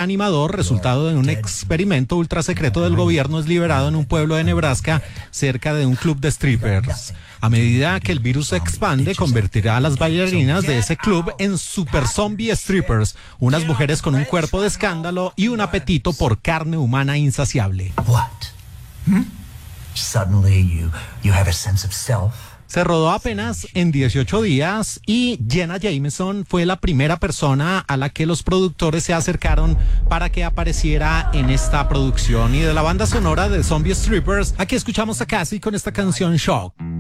animador, resultado de un experimento ultra secreto del gobierno, es liberado en un pueblo de Nebraska cerca de un club de strippers. A medida que el virus se expande, convertirá a las bailarinas de ese club en super zombie strippers, unas mujeres con un cuerpo de escándalo y un apetito por carne humana insaciable. Suddenly you have a sense of self. Se rodó apenas en 18 días y Jenna Jameson fue la primera persona a la que los productores se acercaron para que apareciera en esta producción. Y de la banda sonora de Zombie Strippers, aquí escuchamos a Cassie con esta canción Shock.